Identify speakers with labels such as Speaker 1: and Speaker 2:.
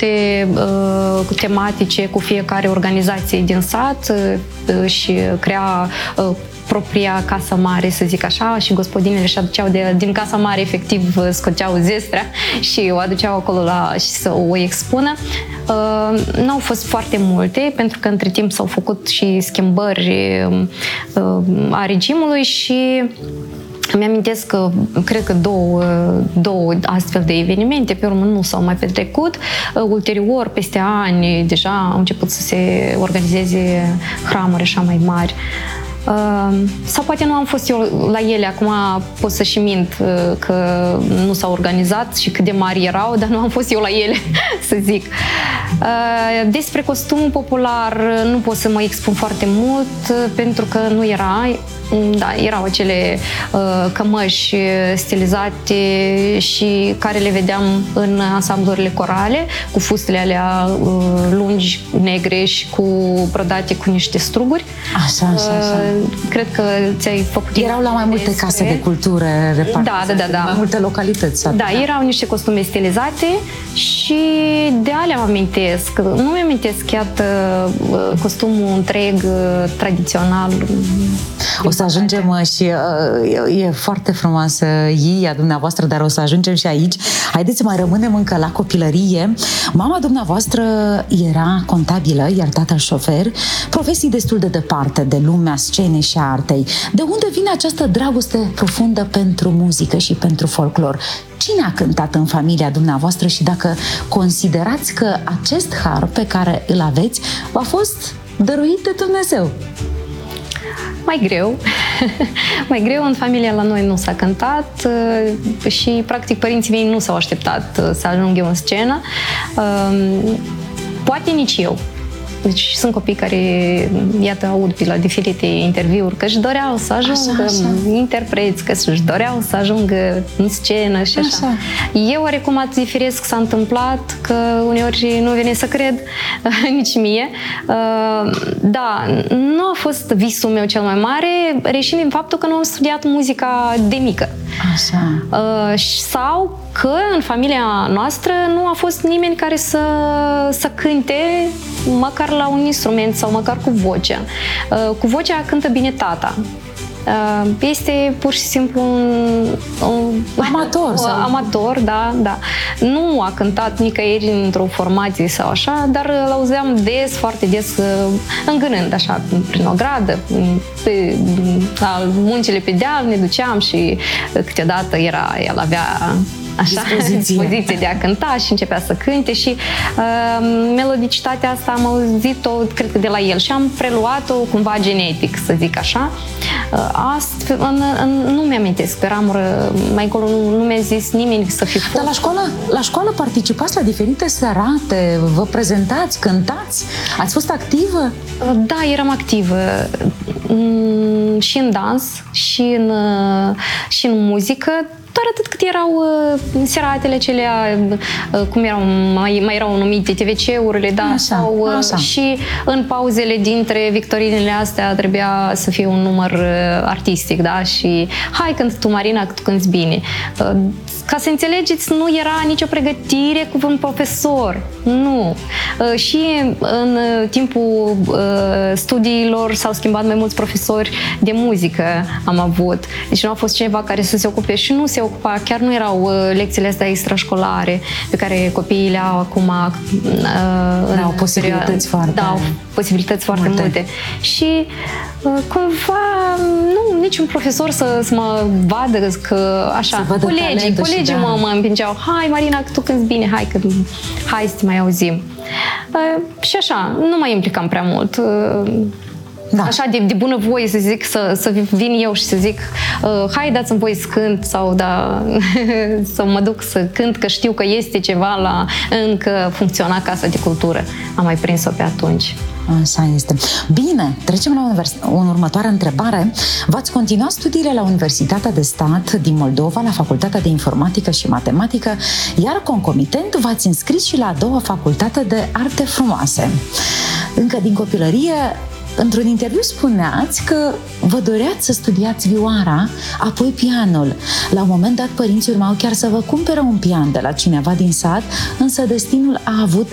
Speaker 1: multe tematice cu fiecare organizație din sat și crea propria casă mare, să zic așa, și gospodinele își aduceau din casa mare, efectiv, scoteau zestrea și o aduceau acolo și să o expună. N-au fost foarte multe, pentru că între timp s-au făcut și schimbări a regimului și mi-amintesc că, cred că două astfel de evenimente pe urmă nu s-au mai petrecut. Ulterior, peste ani, deja au început să se organizeze hramuri așa mai mari. Sau poate nu am fost eu la ele, acum pot să și mint că nu s-au organizat și cât de mari erau, dar nu am fost eu la ele, să zic. Despre costumul popular nu pot să mă expun foarte mult, pentru că nu era. Da, erau acele cămăși stilizate și care le vedeam în ansamblurile corale, cu fustele alea lungi, negre și cu brodate cu niște struguri.
Speaker 2: Așa.
Speaker 1: Cred că ți-ai făcut...
Speaker 2: Erau la mai multe case de cultură repartizate,
Speaker 1: da.
Speaker 2: mai multe localități.
Speaker 1: Da, erau niște costume stilizate și de alea mă amintesc. Nu mi-amintesc chiar costumul întreg, tradițional.
Speaker 2: O să ajungem și e foarte frumoasă Iia dumneavoastră, dar o să ajungem și aici. Haideți să mai rămânem încă la copilărie. Mama dumneavoastră era contabilă, iar tatăl șofer, profesii destul de departe de lumea scenei și a artei. De unde vine această dragoste profundă pentru muzică și pentru folclor? Cine a cântat în familia dumneavoastră și dacă considerați că acest har pe care îl aveți v-a fost dăruit de Dumnezeu?
Speaker 1: Mai greu. Mai greu, în familia la noi nu s-a cântat și, practic, părinții mei nu s-au așteptat să ajung eu în scenă. Poate nici eu. Deci sunt copii care, iată, aud pe la diferite interviuri că își doreau să ajungă interpreți, că își doreau să ajungă în scenă și așa. Eu oarecum atât de firesc s-a întâmplat că uneori nu vine să cred, nici mie. Da, nu a fost visul meu cel mai mare, reșind din faptul că nu am studiat muzica de mică. Sau că în familia noastră nu a fost nimeni care să cânte măcar la un instrument sau măcar cu vocea. Cu vocea cântă bine tata. Este pur și simplu un amator, da. Nu a cântat nicăieri într-o formație sau așa, dar l-auzeam foarte des, îngânând așa, prin o gradă, la muncile pe deal, ne duceam și câteodată el avea așa, dispoziție de a cânta și începea să cânte și melodicitatea asta am auzit-o, cred că de la el și am preluat-o cumva genetic, să zic așa. Astfel, nu mi-amintesc, pe ramură, mai încolo nu mi-a zis nimeni să fi fost.
Speaker 2: Dar la școală participați la diferite serate, vă prezentați, cântați? Ați fost activă?
Speaker 1: Da, eram activă și în dans, și în muzică, doar atât cât erau seratele acelea, cum erau, mai erau numite TVC-urile, da, așa. Și în pauzele dintre victorinele astea trebuia să fie un număr artistic, da, și hai cânti tu, Marina, că tu cânti bine. Ca să înțelegeți, nu era nicio pregătire cu un profesor, nu. Și în timpul studiilor s-au schimbat mai mulți profesori de muzică am avut. Deci nu a fost cineva care să se ocupe și nu se ocupa, chiar nu erau lecțiile astea extrașcolare pe care copiii le au acum.
Speaker 2: Au posibilități
Speaker 1: posibilități foarte multe. Și cumva, nu, niciun profesor să mă vadă că așa, colegii mă împingeau, hai Marina, că tu cânti bine, hai să te mai auzim. Și așa, nu mai implicam prea mult. Da. Așa, de bună voie să zic, să vin eu și să zic hai, dați-mi voie să cânt sau să mă duc să cânt, că știu că este ceva încă funcționa Casa de Cultură. Am mai prins-o pe atunci.
Speaker 2: Așa este. Bine, trecem la o următoare întrebare. V-ați continuat studiile la Universitatea de Stat din Moldova, la Facultatea de Informatică și Matematică, iar concomitent v-ați înscris și la a doua Facultate de Arte Frumoase. Încă din copilărie, într-un interviu spuneați că vă doreați să studiați vioara, apoi pianul. La un moment dat, părinții urmau chiar să vă cumpere un pian de la cineva din sat, însă destinul a avut